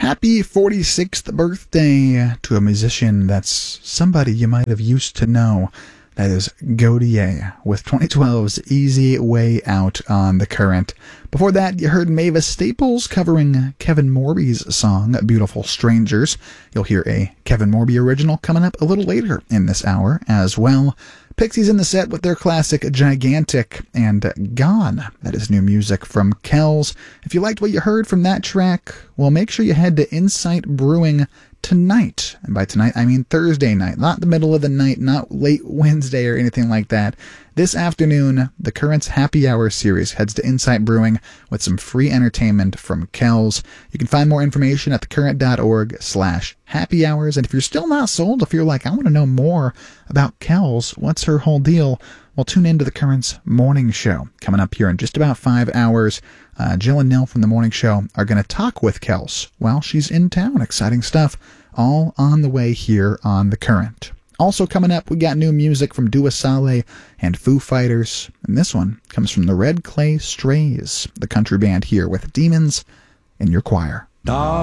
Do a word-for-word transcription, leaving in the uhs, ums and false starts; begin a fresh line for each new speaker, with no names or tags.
Happy forty-sixth birthday to a musician that's somebody you might have used to know. That is Gotye with twenty twelve's Easy Way Out on The Current. Before that, you heard Mavis Staples covering Kevin Morby's song, Beautiful Strangers. You'll hear a Kevin Morby original coming up a little later in this hour as well. Pixies in the set with their classic Gigantic and Gone. That is new music from Kells. If you liked what you heard from that track, well, make sure you head to Insight Brewing tonight. And by tonight, I mean Thursday night, not the middle of the night, not late Wednesday or anything like that. This afternoon, the Current's Happy Hour series heads to Insight Brewing with some free entertainment from Kells. You can find more information at thecurrent.org slash happy hours. And if you're still not sold, if you're like, I want to know more about Kells, what's her whole deal? Well, tune into the Current's morning show coming up here in just about five hours. Uh, Jill and Nell from the morning show are going to talk with Kells while she's in town. Exciting stuff all on the way here on The Current. Also coming up, we got new music from Dua Saleh and Foo Fighters. And this one comes from the Red Clay Strays, the country band here with Demons in Your Choir.